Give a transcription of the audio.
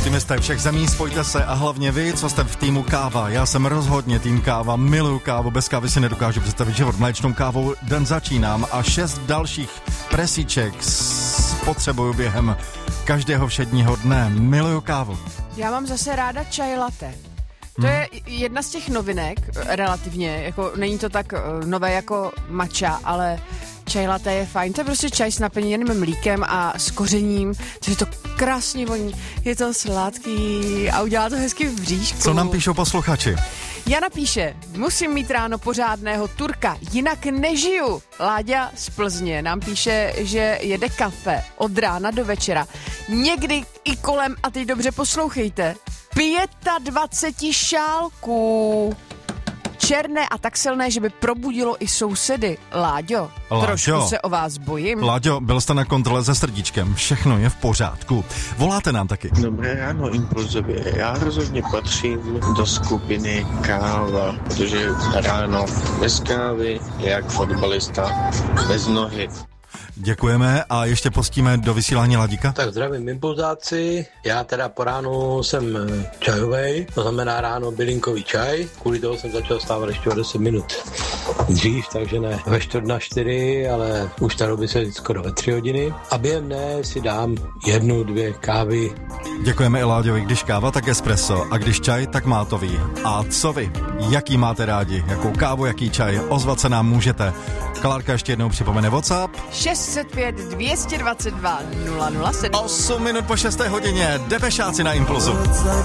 optimisté všech zemí, spojte se a hlavně vy, co jste v týmu káva. Já jsem rozhodně tým káva, miluju kávu, bez kávy si nedokážu představit život. Mléčnou kávou den začínám a 6 dalších presíček spotřebuju během každého všedního dne. Miluju kávu. Já mám zase ráda čaj latte. To je jedna z těch novinek, relativně, jako není to tak nové jako matcha, ale čaj latte je fajn. To je prostě čaj s naplněným mlíkem a s kořením, takže to krásně voní, je to sladký a udělá to hezky v bříšku. Co nám píšou posluchači? Jana píše, musím mít ráno pořádného Turka, jinak nežiju. Láďa z Plzně nám píše, že jede kafe od rána do večera. Někdy i kolem, a teď dobře poslouchejte, 25 šálků. Černé a tak silné, že by probudilo i sousedy. Láďo, trošku se o vás bojím. Láďo, byl jste na kontrole se srdíčkem, všechno je v pořádku. Voláte nám taky. Dobré ráno, Impulzově. Já rozhodně patřím do skupiny káva, protože ráno bez kávy je jak fotbalista bez nohy. Děkujeme a ještě pustíme do vysílání Ladíka. Tak zdravím impulzáci, já teda po ránu jsem čajovej, to znamená ráno bylinkový čaj, kvůli toho jsem začal stávat ještě o 10 minut dřív, takže ne ve 3:45, ale už ta doby se skoro ve 3 hodiny a během dne si dám 1-2 kávy. Děkujeme i Láďovi, když káva, tak espresso a když čaj, tak mátový. A co vy? Jaký máte rádi? Jakou kávu, jaký čaj? Ozvat se nám můžete. Klárka ještě jednou připomene WhatsApp. 605 222 007. 8 minut po 6. hodině. Depešáci na Impulzu.